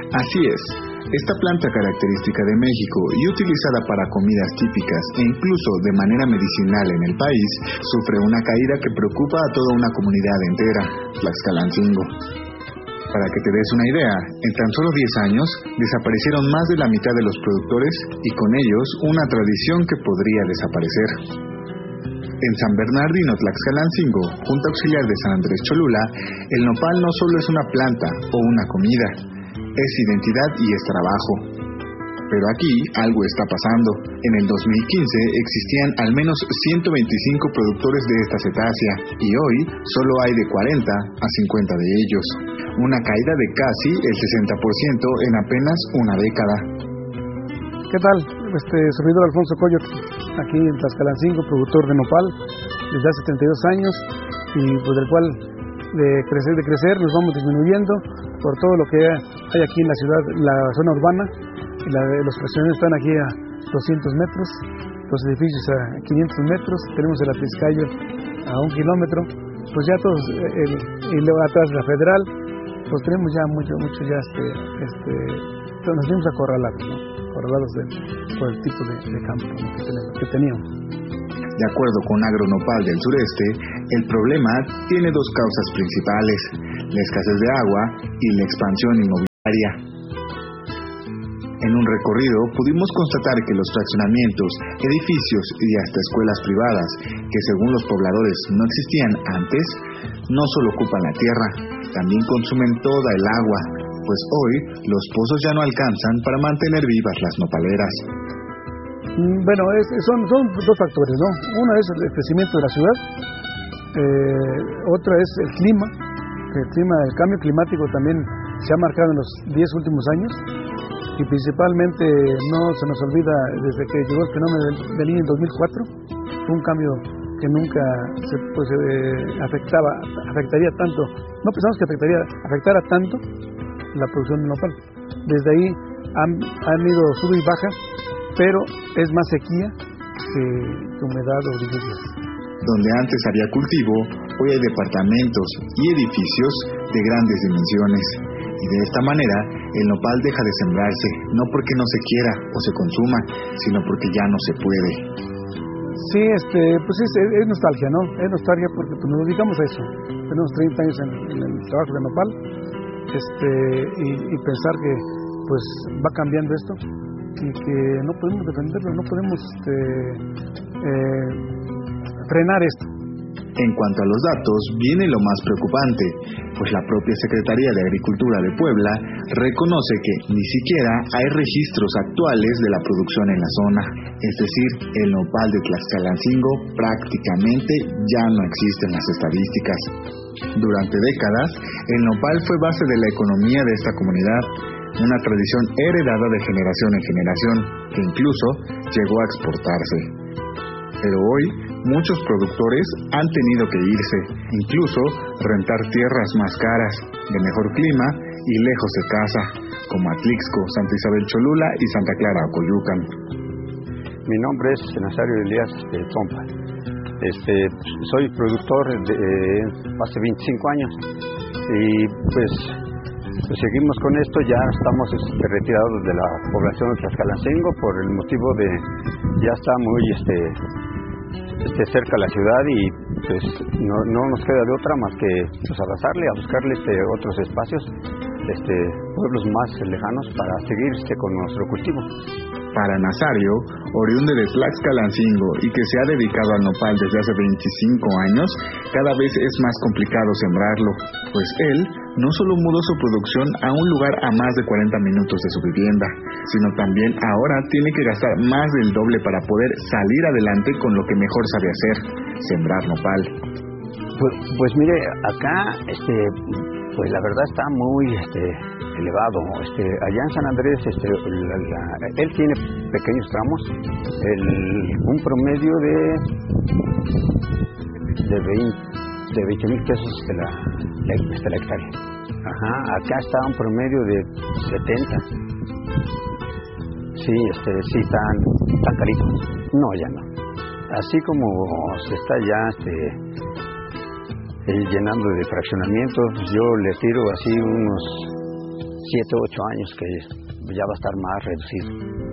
Así es, esta planta característica de México y utilizada para comidas típicas e incluso de manera medicinal en el país, sufre una caída que preocupa a toda una comunidad entera, Tlaxcalancingo. Para que te des una idea, en tan solo 10 años desaparecieron más de la mitad de los productores y con ellos una tradición que podría desaparecer. En San Bernardino, Tlaxcalancingo, Junta Auxiliar de San Andrés Cholula, el nopal no solo es una planta o una comida, es identidad y es trabajo. Pero aquí algo está pasando. En el 2015 existían al menos 125 productores de esta cetácea y hoy solo hay de 40 a 50 de ellos. Una caída de casi el 60% en apenas una década. ¿Qué tal? Servidor Alfonso Coyot, aquí en Tlaxcalancingo, productor de nopal desde hace 32 años y pues del cual de crecer nos vamos disminuyendo por todo lo que hay aquí en la ciudad, la zona urbana. Los fraccionamientos están aquí a 200 metros, los edificios a 500 metros, tenemos el Atliscayo a 1 kilómetro, pues ya todos, y luego atrás la Federal, pues tenemos ya mucho ya nos vimos acorralados, ¿no? Acorralados por el tipo de campo que teníamos. De acuerdo con Agronopal del Sureste, el problema tiene dos causas principales: la escasez de agua y la expansión inmobiliaria. En un recorrido pudimos constatar que los fraccionamientos, edificios y hasta escuelas privadas, que según los pobladores no existían antes, no solo ocupan la tierra, también consumen toda el agua, pues hoy los pozos ya no alcanzan para mantener vivas las nopaleras. Bueno, son dos factores, ¿no? Uno es el crecimiento de la ciudad, otra es el clima. El cambio climático también se ha marcado en los 10 últimos años y principalmente no se nos olvida desde que llegó el fenómeno del Niño en 2004, fue un cambio que nunca afectaría tanto, no pensamos que afectara tanto la producción de nopal. Desde ahí han ido sub y baja, pero es más sequía que humedad o lluvias. Donde antes había cultivo, hoy hay departamentos y edificios de grandes dimensiones. Y de esta manera, el nopal deja de sembrarse, no porque no se quiera o se consuma, sino porque ya no se puede. Sí, pues es nostalgia, ¿no? Es nostalgia porque pues, nos dedicamos a eso. Tenemos 30 años en el trabajo de nopal, y pensar que pues va cambiando esto y que no podemos defenderlo, no podemos frenar esto. En cuanto a los datos, viene lo más preocupante, pues la propia Secretaría de Agricultura de Puebla reconoce que ni siquiera hay registros actuales de la producción en la zona. Es decir, el nopal de Tlaxcalancingo prácticamente ya no existe en las estadísticas. Durante décadas, el nopal fue base de la economía de esta comunidad, una tradición heredada de generación en generación, que incluso llegó a exportarse. Pero hoy, muchos productores han tenido que irse, incluso rentar tierras más caras, de mejor clima y lejos de casa, como Atlixco, Santa Isabel Cholula y Santa Clara Ocoyucan. Mi nombre es Nazario Elías Pompa. Soy productor hace 25 años y pues seguimos con esto. Ya estamos retirados de la población de Tlaxcalancingo por el motivo de ya está muy cerca la ciudad y pues no nos queda de otra más que pues abrazarle, a buscarle otros espacios, pueblos más lejanos para seguir con nuestro cultivo. Para Nazario, oriundo de Tlaxcalancingo y que se ha dedicado al nopal desde hace 25 años, cada vez es más complicado sembrarlo, pues él no solo mudó su producción a un lugar a más de 40 minutos de su vivienda, sino también ahora tiene que gastar más del doble para poder salir adelante con lo que mejor sabe hacer, sembrar nopal. Pues mire, acá pues la verdad está muy elevado. Allá en San Andrés, él tiene pequeños tramos, un promedio de 20,000 pesos la hectárea. Ajá, acá está un promedio de 70. Sí, tan carito. No, ya no. Así como se está ya llenando de fraccionamientos, yo le tiro así unos 7 u 8 años que ya va a estar más reducido.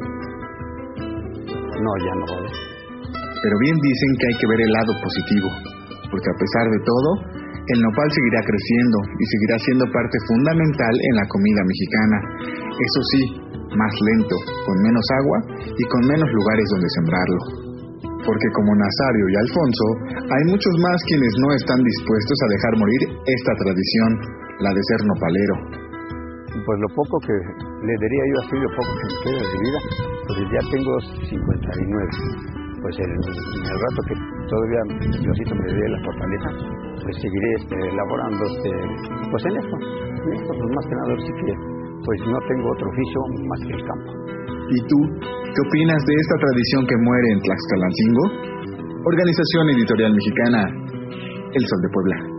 No, ya no voy. Pero bien dicen que hay que ver el lado positivo, porque a pesar de todo, el nopal seguirá creciendo y seguirá siendo parte fundamental en la comida mexicana. Eso sí, más lento, con menos agua y con menos lugares donde sembrarlo. Porque como Nazario y Alfonso, hay muchos más quienes no están dispuestos a dejar morir esta tradición, la de ser nopalero. Pues lo poco que le diría yo así, lo poco que me queda de vida, pues ya tengo 59. Pues en el rato que todavía Diosito me dé la fortaleza, pues seguiré elaborando pues en esto, pues más que nada sí que pues no tengo otro oficio más que el campo. ¿Y tú, qué opinas de esta tradición que muere en Tlaxcalancingo? Organización Editorial Mexicana, El Sol de Puebla.